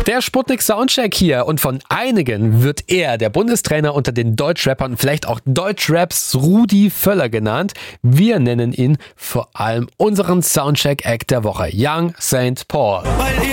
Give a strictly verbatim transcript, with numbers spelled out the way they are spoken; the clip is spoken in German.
Der Sputnik Soundcheck hier und von einigen wird er, der Bundestrainer unter den Deutschrappern, vielleicht auch Deutschraps Rudi Völler genannt. Wir nennen ihn vor allem unseren Soundcheck-Act der Woche, Young Saint Paul.